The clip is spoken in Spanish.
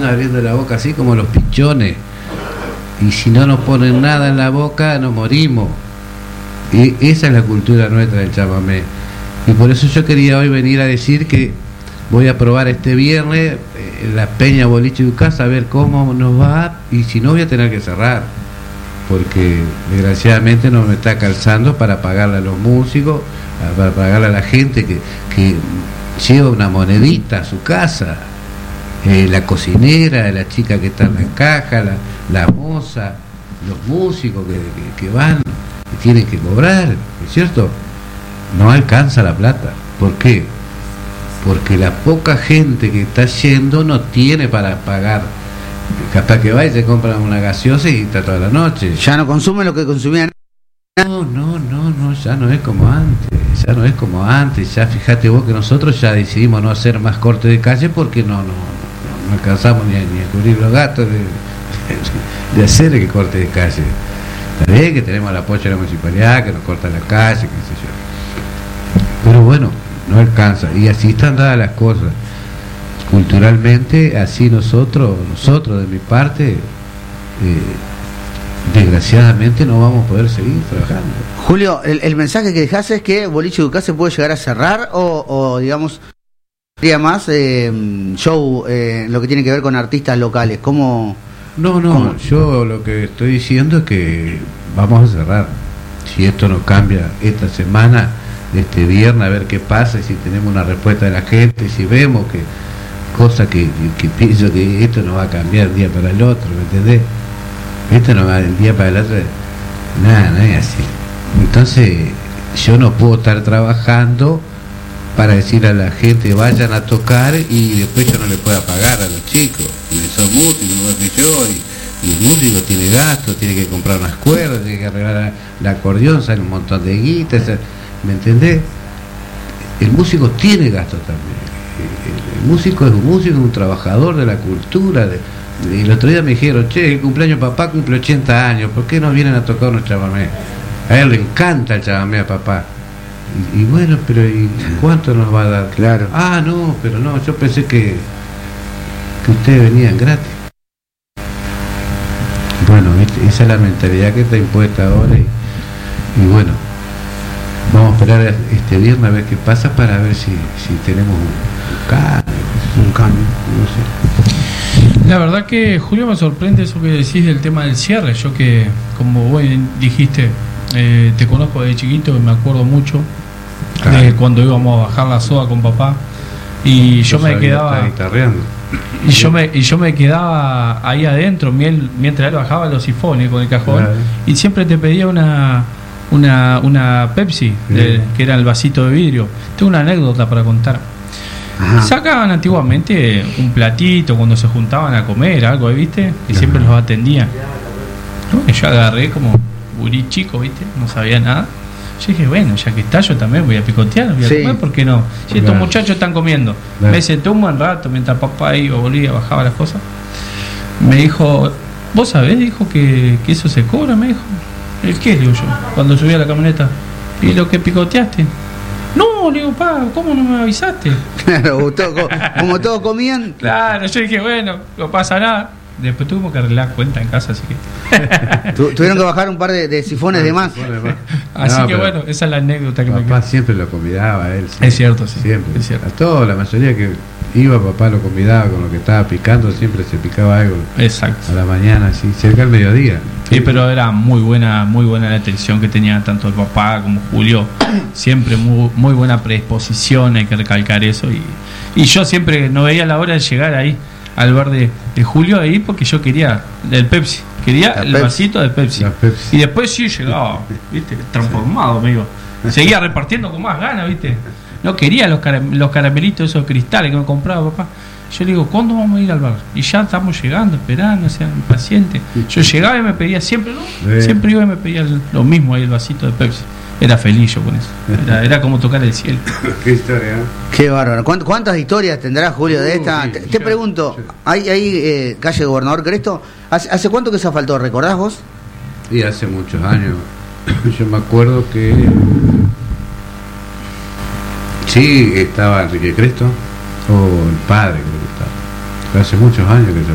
van abriendo la boca así como los pichones. Y si no nos ponen nada en la boca, nos morimos. Y esa es la cultura nuestra del chamamé. Y por eso yo quería hoy venir a decir que voy a probar este viernes la Peña Boliche de Ucasa, a ver cómo nos va, y si no voy a tener que cerrar, porque desgraciadamente no me está calzando para pagarle a los músicos, para pagarle a la gente que lleva una monedita a su casa, la cocinera, la chica que está en la caja, la moza, los músicos que van y tienen que cobrar, ¿es cierto? No alcanza la plata. ¿Por qué? Porque la poca gente que está yendo no tiene para pagar. Capaz que va y se compra una gaseosa y está toda la noche. Ya no consumen lo que consumían. No, ya no es como antes, ya fíjate vos que nosotros ya decidimos no hacer más corte de calle porque no alcanzamos ni a cubrir los gastos de hacer el corte de calle. Está bien que tenemos el apoyo de la municipalidad, que nos corta la calle, qué sé yo. Pero bueno, no alcanza, y así están dadas las cosas culturalmente. Así nosotros de mi parte, desgraciadamente no vamos a poder seguir trabajando. Julio, el mensaje que dejás es que Boliche de Ucasa se puede llegar a cerrar o digamos sería más show lo que tiene que ver con artistas locales. ¿Cómo? No, yo lo que estoy diciendo es que vamos a cerrar. Si esto no cambia esta semana, este viernes, a ver qué pasa, y si tenemos una respuesta de la gente, si vemos que cosa que pienso que esto no va a cambiar de un día para el otro, ¿me entendés? Esto no va de un día para el otro, nada, no es así. Entonces yo no puedo estar trabajando para decir a la gente vayan a tocar y después yo no le pueda pagar a los chicos, y son músicos igual que yo, y el músico tiene gastos, tiene que comprar unas cuerdas, tiene que arreglar el acordeón, sale un montón de guitas, ¿me entendés? El músico tiene gastos también. El músico es un músico, un trabajador de la cultura. Y el otro día me dijeron, che, el cumpleaños papá cumple 80 años, ¿por qué no vienen a tocar unos chamamé? A él le encanta el chamamé a papá. Y bueno, pero ¿y cuánto nos va a dar? Claro. Ah, no, pero no, yo pensé que ustedes venían gratis. Bueno, esa es la mentalidad que está impuesta ahora, y bueno, vamos a esperar este viernes a ver qué pasa, para ver si tenemos un cambio, no sé. La verdad que, Julio, me sorprende eso que decís del tema del cierre. Yo que, como vos dijiste, te conozco desde chiquito y me acuerdo mucho de cuando íbamos a bajar la soga con papá, y yo me quedaba yo me quedaba ahí adentro mientras él bajaba los sifones con el cajón, claro. Y siempre te pedía una Pepsi, que era el vasito de vidrio. Tengo una anécdota para contar. Ajá. Sacaban antiguamente un platito cuando se juntaban a comer, algo, ¿viste? Y siempre los atendían. Yo agarré como gurí chico, ¿viste? No sabía nada. Yo dije, bueno, ya que está, yo también voy a picotear, voy a comer, ¿por qué no? Si estos muchachos están comiendo. Me senté un buen rato mientras papá iba, volvía, bajaba las cosas. Me dijo, ¿vos sabés? Dijo que eso se cobra, me dijo. ¿El qué? Digo yo, cuando subí a la camioneta. ¿Y lo que picoteaste? No, le digo, pa, ¿cómo no me avisaste? Claro, como todos comían. Claro, yo dije, bueno, no pasa nada. Después tuvimos que arreglar cuenta en casa, así que tuvieron que bajar un par de sifones de más. Así que bueno, esa es la anécdota que me quedó. Papá siempre lo convidaba a él. Siempre. Es cierto, sí. Siempre. Es cierto. A todos, la mayoría que iba, papá lo convidaba con lo que estaba picando, siempre se picaba algo. Exacto. A la mañana, así, cerca del mediodía. Sí, pero era muy buena la atención que tenía tanto el papá como Julio. Siempre muy buena predisposición, hay que recalcar eso. Y yo siempre no veía la hora de llegar ahí al bar de Julio ahí, porque yo quería el Pepsi, vasito de Pepsi. Y después sí llegaba, ¿viste? Transformado, amigo. Seguía repartiendo con más ganas, ¿viste? No quería los caramelitos, esos cristales que me compraba papá. Yo le digo, ¿cuándo vamos a ir al bar? Y ya estamos llegando, esperando, sean pacientes. Yo llegaba y me pedía siempre, ¿no? Siempre iba y me pedía lo mismo ahí, el vasito de Pepsi. Era feliz yo con eso. Era como tocar el cielo. Qué historia, ¿eh? Qué bárbaro. ¿Cuántas historias tendrá Julio de esta? Te pregunto, ¿hay calle Gobernador Cresto? ¿Hace cuánto que se asfaltó? ¿Recordás vos? Y hace muchos años. Yo me acuerdo que sí, estaba Enrique Cresto, o el padre, creo que estaba. Pero hace muchos años que se